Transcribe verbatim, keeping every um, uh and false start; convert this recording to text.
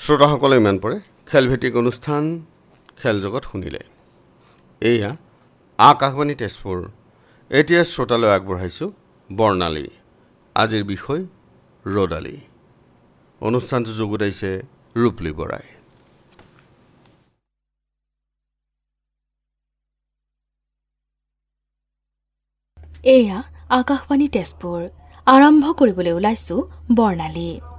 শ্ৰোতাসকলে ইমান পৰে খেলভিত্তিক অনুষ্ঠান খেল জগত শুনিলে। এয়া আকাশবাণী তেজপুৰ। এতিয়া শ্ৰোতালৈ আগবঢ়াইছোঁ বৰ্ণালী। আজিৰ বিষয় ৰ'দালি। অনুষ্ঠানটো যোগদাইছে ৰূপলী বৰাই। এয়া আকাশবাণী তেজপুৰ। আৰম্ভ কৰিবলৈ ওলাইছো বৰ্ণালী।